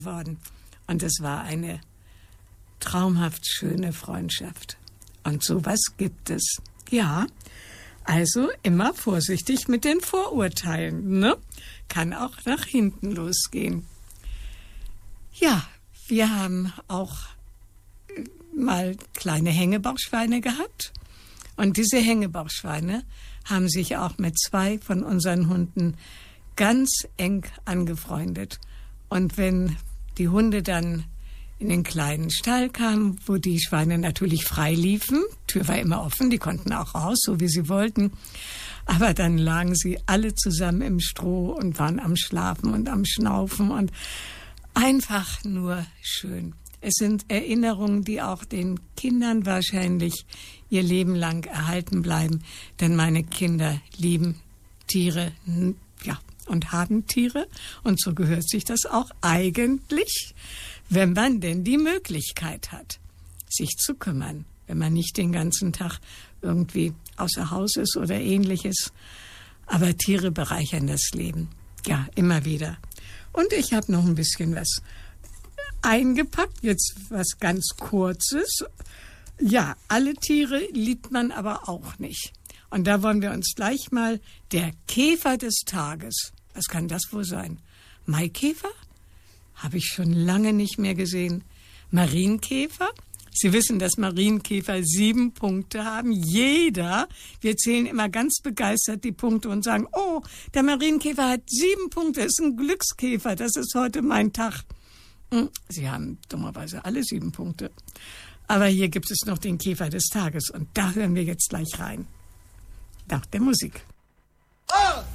worden. Und es war eine traumhaft schöne Freundschaft. Und sowas gibt es. Ja, also immer vorsichtig mit den Vorurteilen, ne? Kann auch nach hinten losgehen. Ja, wir haben auch mal kleine Hängebauchschweine gehabt. Und diese Hängebauchschweine haben sich auch mit 2 von unseren Hunden ganz eng angefreundet. Und wenn die Hunde dann in den kleinen Stall kamen, wo die Schweine natürlich frei liefen, Tür war immer offen, die konnten auch raus, so wie sie wollten, aber dann lagen sie alle zusammen im Stroh und waren am Schlafen und am Schnaufen und einfach nur schön. Es sind Erinnerungen, die auch den Kindern wahrscheinlich ihr Leben lang erhalten bleiben, denn meine Kinder lieben Tiere, ja, und haben Tiere. Und so gehört sich das auch eigentlich, wenn man denn die Möglichkeit hat, sich zu kümmern, wenn man nicht den ganzen Tag irgendwie außer Haus ist oder Ähnliches. Aber Tiere bereichern das Leben, ja, immer wieder. Und ich habe noch ein bisschen was eingepackt, jetzt was ganz Kurzes. Ja, alle Tiere liebt man aber auch nicht. Und da wollen wir uns gleich mal der Käfer des Tages. Was kann das wohl sein? Maikäfer? Habe ich schon lange nicht mehr gesehen. Marienkäfer? Sie wissen, dass Marienkäfer 7 Punkte haben. Jeder. Wir zählen immer ganz begeistert die Punkte und sagen, oh, der Marienkäfer hat 7 Punkte. Das ist ein Glückskäfer. Das ist heute mein Tag. Sie haben dummerweise alle 7 Punkte. Aber hier gibt es noch den Käfer des Tages. Und da hören wir jetzt gleich rein. Nach der Musik. 1,